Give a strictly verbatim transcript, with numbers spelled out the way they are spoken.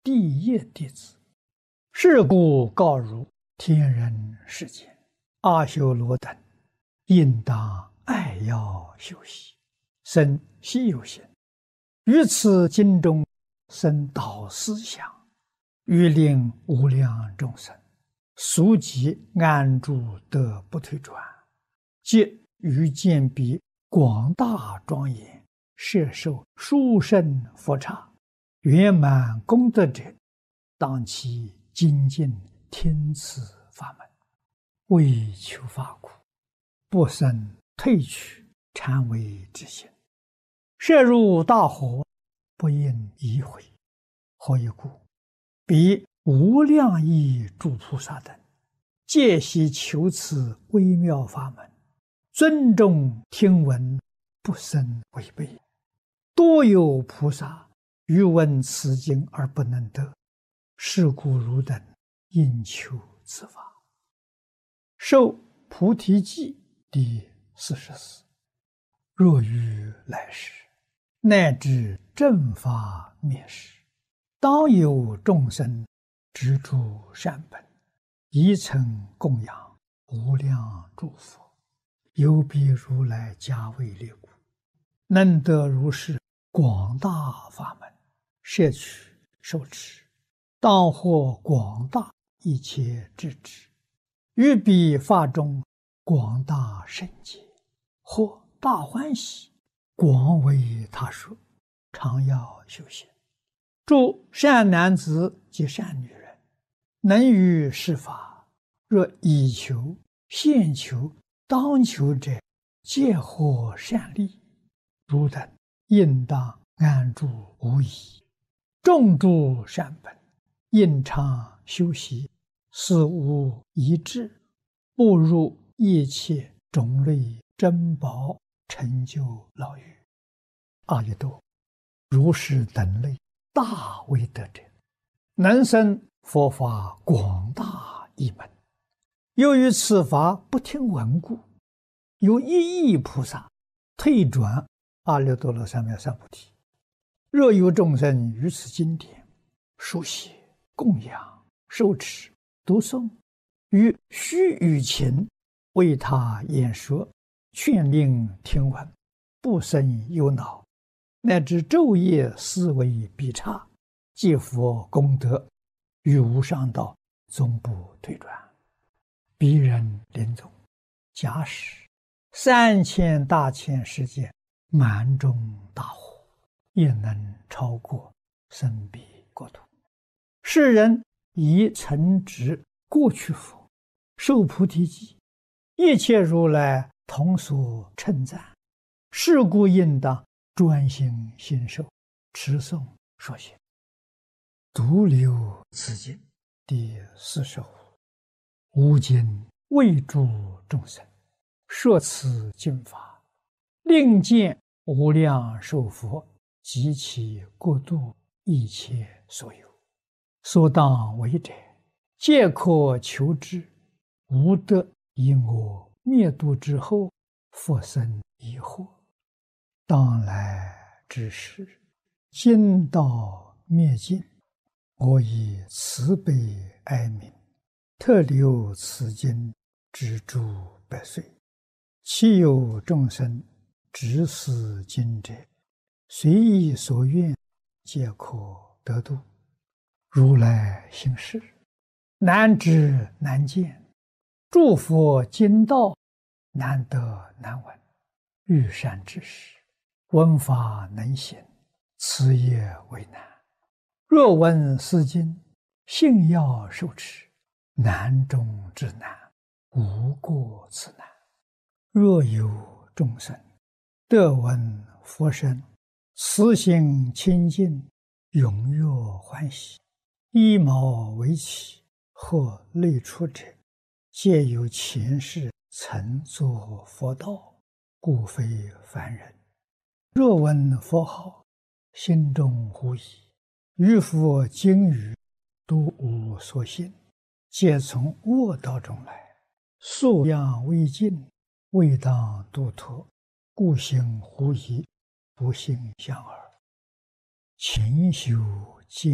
第一弟子。是故告汝天人世间，阿修罗等，应当爱要修习，生希有心，于此经中生导思想，欲令无量众生速即安住得不退转，即于见彼广大庄严，摄受殊胜佛刹，圆满功德者，当其精进听此法门，为求法苦，不生退去禅为之心。摄入大火，不应移回。何以故？彼无量亿诸菩萨等，皆悉求此微妙法门，尊重听闻，不生违背。多有菩萨欲闻此经而不能得，是故汝等应求此法。受菩提记第四十四。若于来世，乃至正法灭世，当有众生执著善本，宜曾供养无量诸佛，有彼如来加为列故，能得如是广大法门，摄取受持，当获广大一切智智，于彼法中广大圣解，或大欢喜，广为他说，常要修行。诸善男子及善女人，能于是法，若以求、现求、当求者，皆获善利。汝等应当安住无疑，种诸善本，应常修习，思无一致，步入一切种类珍宝，成就老狱。阿逸多，如是等类大威德者，能生佛法广大一门。由于此法不听闻故，有一亿菩萨退转阿耨多罗三藐三菩提。若有众生于此经典书写、供养、受持、读诵，于须臾前为他演说，劝令听闻，不生忧恼，乃至昼夜思维必差，皆佛功德，于无上道终不退转。彼人临终，假使三千大千世界满中大火，也能超过生彼国土。世人以曾执过去佛，受菩提记，一切如来同所称赞。是故应当专心信受，持诵说行。独留此经第四十五。吾今为诸众生说此经法，令见无量寿佛及其国度一切所有，所当为者，皆可求之，无得因我灭度之后，复生疑惑。当来之时，经道灭尽，我以慈悲哀悯，特留此经之诸百岁。其有众生执此经者，随意所愿，皆可得度。如来行事，难知难见，诸佛经道难得难闻。欲善知识，闻法能行，此也为难。若闻斯经，信要受持，难中之难，无过此难。若有众生得闻佛声，慈心清净，踊跃欢喜，依毛为起，或类出者，皆有前世曾作佛道，故非凡人。若闻佛号，心中狐疑，于佛经语都无所信，皆从恶道中来，素养未尽，未当度脱，故行狐疑，不信相耳。勤修